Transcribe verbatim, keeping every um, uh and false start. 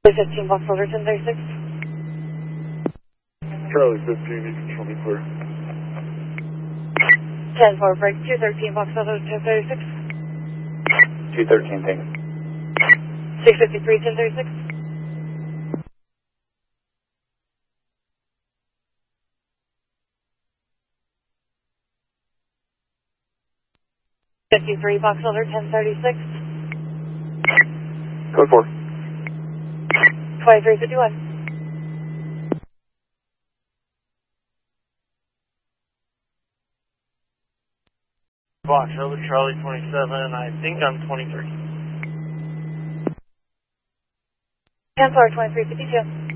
fifteen Box Holder ten thirty-six. Charlie fifteen, you can show me clear. ten four, break two thirteen Box Holder ten thirty-six. two thirteen, thanks. six fifty-three ten thirty-six. fifty-three Box Holder ten thirty-six. Code four. twenty-three fifty-one. Box over Charlie twenty-seven, I think I'm twenty-three. ten four, twenty-three fifty-two.